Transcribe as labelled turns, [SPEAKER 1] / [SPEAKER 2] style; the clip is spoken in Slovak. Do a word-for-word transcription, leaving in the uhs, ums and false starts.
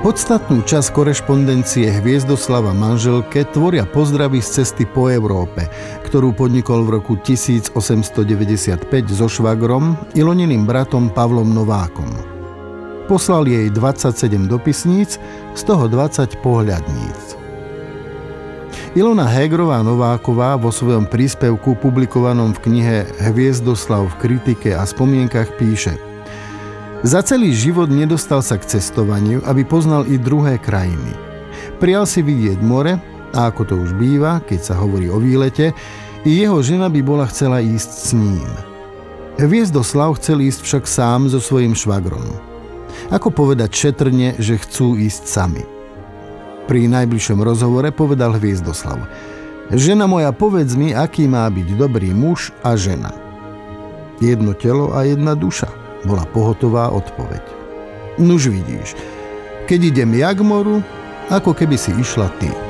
[SPEAKER 1] Podstatnú časť korešpondencie Hviezdoslava manželke tvoria pozdravy z cesty po Európe, ktorú podnikol v roku tisícosemstodeväťdesiatpäť so švagrom, Iloniným bratom Pavlom Novákom. Poslal jej dvadsaťsedem dopisníc, z toho dvadsať pohľadníc. Ilona Hégrová Nováková vo svojom príspevku publikovanom v knihe Hviezdoslav v kritike a spomienkach píše: Za celý život nedostal sa k cestovaniu, aby poznal i druhé krajiny. Prial si vidieť more a ako to už býva, keď sa hovorí o výlete, i jeho žena by bola chcela ísť s ním. Hviezdoslav chcel ísť však sám so svojím švagrom. Ako povedať šetrne, že chcú ísť sami? Pri najbližšom rozhovore povedal Hviezdoslav: Žena moja, povedz mi, aký má byť dobrý muž a žena. Jedno telo a jedna duša, bola pohotová odpoveď. Nuž vidíš, keď idem ja k moru, ako keby si išla ty.